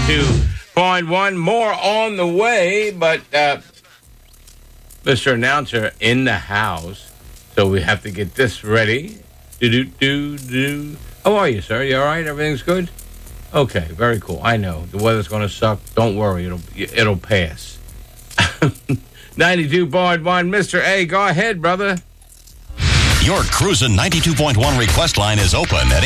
92.1. More on the way, but Mr. Announcer in the house, so we have to get this ready. How are you, sir? You all right? Everything's good? Okay, very cool. I know the weather's going to suck. Don't worry, it'll pass. 92.1, Mr. A. Go ahead, brother. Your Cruisin' 92.1 request line is open at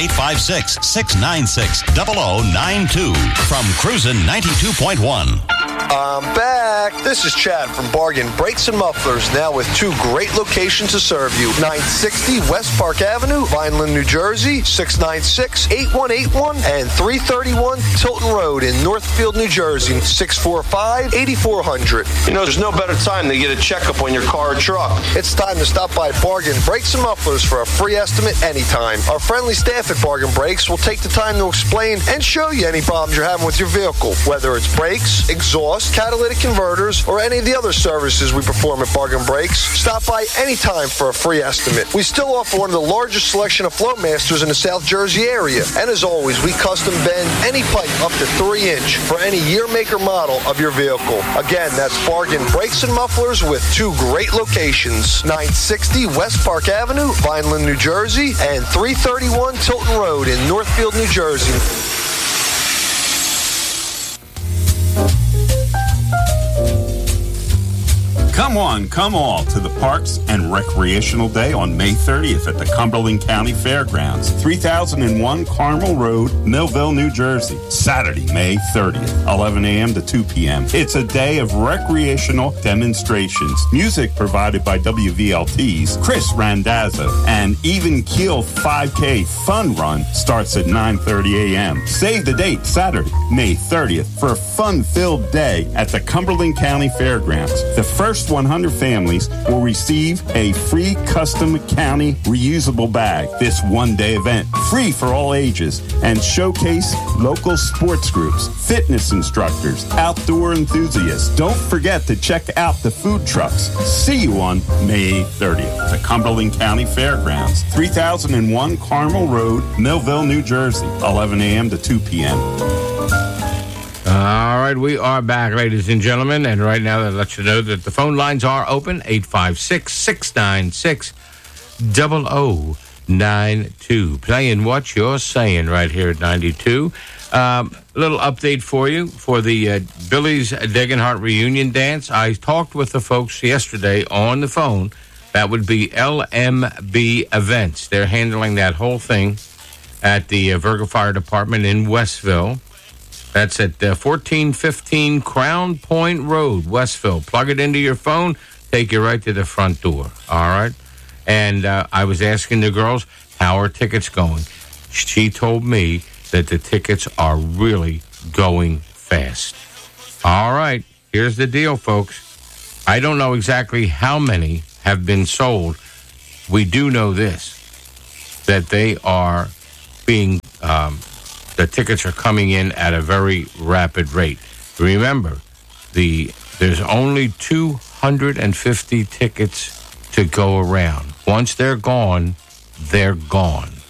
856-696-0092 from Cruisin' 92.1. I'm back. This is Chad from Bargain Brakes and Mufflers, now with two great locations to serve you. 960 West Park Avenue, Vineland, New Jersey, 696-8181, and 331 Tilton Road in Northfield, New Jersey, 645-8400. You know, there's no better time to get a checkup on your car or truck. It's time to stop by Bargain Brakes and Mufflers for a free estimate anytime. Our friendly staff at Bargain Brakes will take the time to explain and show you any problems you're having with your vehicle, whether it's brakes, exhaust, catalytic converters, or any of the other services we perform at Bargain Brakes. Stop by anytime for a free estimate. We still offer one of the largest selection of Flowmasters in the South Jersey area. And as always, we custom bend any pipe up to 3-inch for any year, make, or model of your vehicle. Again, that's Bargain Brakes and Mufflers with two great locations. 960 West Park Avenue, Vineland, New Jersey, and 331 Tilton Road in Northfield, New Jersey. Come on, come all to the Parks and Recreational Day on May 30th at the Cumberland County Fairgrounds, 3001 Carmel Road, Millville, New Jersey. Saturday, May 30th, 11 a.m. to 2 p.m. It's a day of recreational demonstrations. Music provided by WVLT's Chris Randazzo. And Even Keel 5K Fun Run starts at 9:30 a.m. Save the date, Saturday, May 30th, for a fun-filled day at the Cumberland County Fairgrounds. The first 100 families will receive a free custom county reusable bag. This one-day event, free for all ages, and showcase local sports groups, fitness instructors, outdoor enthusiasts. Don't forget to check out the food trucks. See you on May 30th, the Cumberland County Fairgrounds, 3001 Carmel Road, Millville, New Jersey, 11 a.m. to 2 p.m. All right, we are back, ladies and gentlemen, and right now that lets you know that the phone lines are open, 856-696-0092. Playing What You're Saying right here at 92. A little update for you for the Billy's Degenhart reunion dance. I talked with the folks yesterday on the phone. That would be LMB Events. They're handling that whole thing at the Virgo Fire Department in Westville. That's at 1415 Crown Point Road, Westville. Plug it into your phone, take you right to the front door, all right? And I was asking the girls, how are tickets going? She told me that the tickets are really going fast. All right, here's the deal, folks. I don't know exactly how many have been sold. We do know this, that they are being... the tickets are coming in at a very rapid rate. Remember, there's only 250 tickets to go around. Once they're gone, they're gone.